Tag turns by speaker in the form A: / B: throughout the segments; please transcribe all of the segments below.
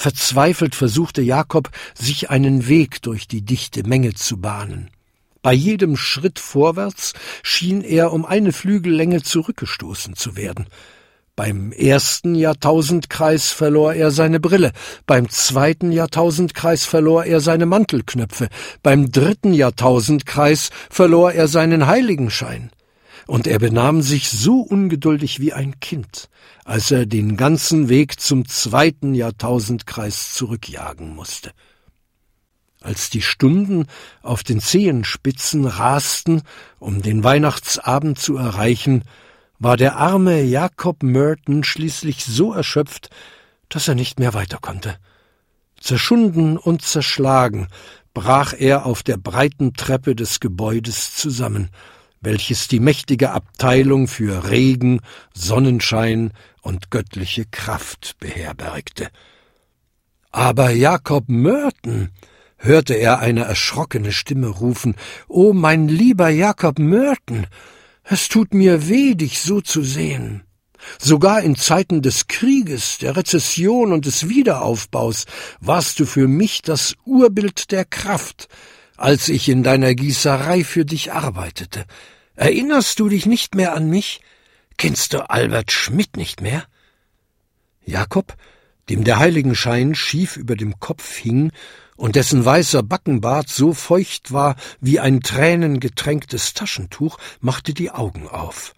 A: Verzweifelt versuchte Jakob, sich einen Weg durch die dichte Menge zu bahnen. Bei jedem Schritt vorwärts schien er um eine Flügellänge zurückgestoßen zu werden. Beim ersten Jahrtausendkreis verlor er seine Brille, beim zweiten Jahrtausendkreis verlor er seine Mantelknöpfe, beim dritten Jahrtausendkreis verlor er seinen Heiligenschein. Und er benahm sich so ungeduldig wie ein Kind, als er den ganzen Weg zum zweiten Jahrtausendkreis zurückjagen musste. Als die Stunden auf den Zehenspitzen rasten, um den Weihnachtsabend zu erreichen, war der arme Jakob Merton schließlich so erschöpft, dass er nicht mehr weiter konnte. Zerschunden und zerschlagen brach er auf der breiten Treppe des Gebäudes zusammen, welches die mächtige Abteilung für Regen, Sonnenschein und göttliche Kraft beherbergte. »Aber Jakob Merton«, hörte er eine erschrockene Stimme rufen, »O mein lieber Jakob Merton, es tut mir weh, dich so zu sehen. Sogar in Zeiten des Krieges, der Rezession und des Wiederaufbaus warst du für mich das Urbild der Kraft, als ich in deiner Gießerei für dich arbeitete. Erinnerst du dich nicht mehr an mich? Kennst du Albert Schmidt nicht mehr?« Jakob, dem der Heiligenschein schief über dem Kopf hing und dessen weißer Backenbart so feucht war wie ein tränengetränktes Taschentuch, machte die Augen auf.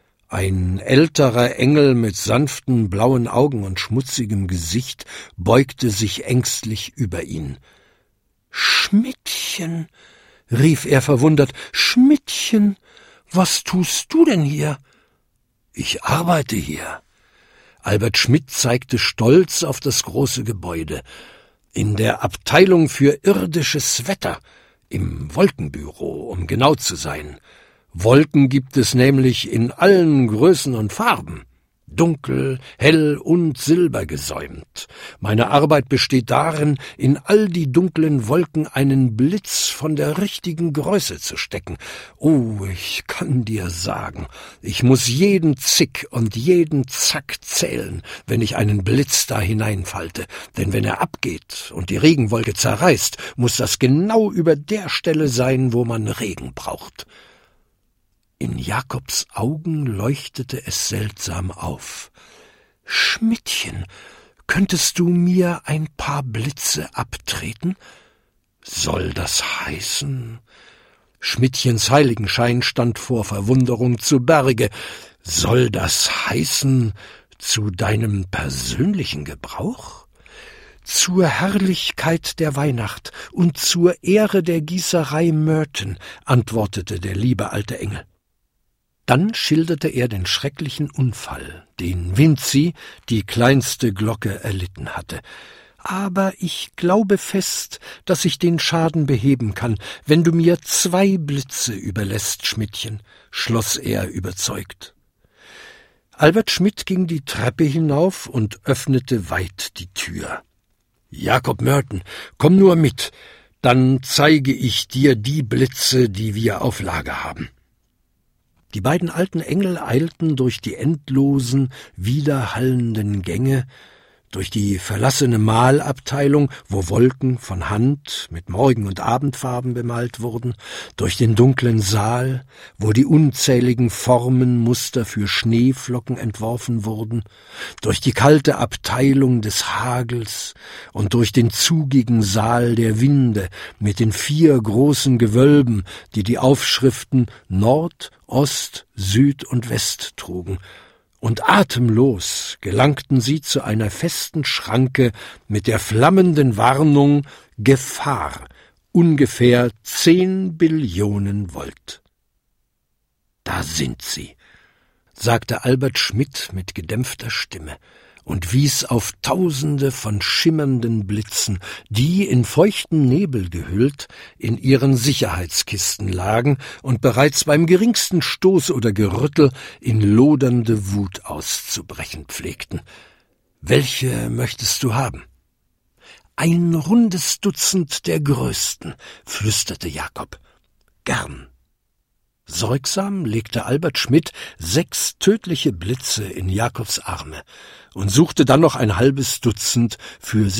A: Ein älterer Engel mit sanften blauen Augen und schmutzigem Gesicht beugte sich ängstlich über ihn. »Schmidtchen«, rief er verwundert, »Schmidtchen, was tust du denn hier?« »Ich arbeite hier.« Albert Schmidt zeigte stolz auf das große Gebäude. »In der Abteilung für irdisches Wetter, im Wolkenbüro, um genau zu sein. Wolken gibt es nämlich in allen Größen und Farben. Dunkel, hell und silbergesäumt. Meine Arbeit besteht darin, in all die dunklen Wolken einen Blitz von der richtigen Größe zu stecken. Oh, ich kann dir sagen, ich muss jeden Zick und jeden Zack zählen, wenn ich einen Blitz da hineinfalte. Denn wenn er abgeht und die Regenwolke zerreißt, muss das genau über der Stelle sein, wo man Regen braucht.« In Jakobs Augen leuchtete es seltsam auf. »Schmidtchen, könntest du mir ein paar Blitze abtreten?« »Soll das heißen?« Schmidtchens Heiligenschein stand vor Verwunderung zu Berge. »Soll das heißen, zu deinem persönlichen Gebrauch?« »Zur Herrlichkeit der Weihnacht und zur Ehre der Gießerei Merton«, antwortete der liebe alte Engel. Dann schilderte er den schrecklichen Unfall, den Vinzi, die kleinste Glocke, erlitten hatte. »Aber ich glaube fest, dass ich den Schaden beheben kann, wenn du mir 2 Blitze überlässt, Schmidtchen«, schloss er überzeugt. Albert Schmidt ging die Treppe hinauf und öffnete weit die Tür. »Jakob Merton, komm nur mit, dann zeige ich dir die Blitze, die wir auf Lager haben.« Die beiden alten Engel eilten durch die endlosen, widerhallenden Gänge, durch die verlassene Malabteilung, wo Wolken von Hand mit Morgen- und Abendfarben bemalt wurden, durch den dunklen Saal, wo die unzähligen Formenmuster für Schneeflocken entworfen wurden, durch die kalte Abteilung des Hagels und durch den zugigen Saal der Winde mit den 4 großen Gewölben, die die Aufschriften Nord, Ost, Süd und West trugen. Und atemlos gelangten sie zu einer festen Schranke mit der flammenden Warnung »Gefahr«, ungefähr 10 Billionen Volt. »Da sind sie«, sagte Albert Schmidt mit gedämpfter Stimme und wies auf Tausende von schimmernden Blitzen, die, in feuchten Nebel gehüllt, in ihren Sicherheitskisten lagen und bereits beim geringsten Stoß oder Gerüttel in lodernde Wut auszubrechen pflegten. »Welche möchtest du haben?« »Ein rundes Dutzend der größten«, flüsterte Jakob. »Gern.« Sorgsam legte Albert Schmidt 6 tödliche Blitze in Jakobs Arme und suchte dann noch ein halbes Dutzend für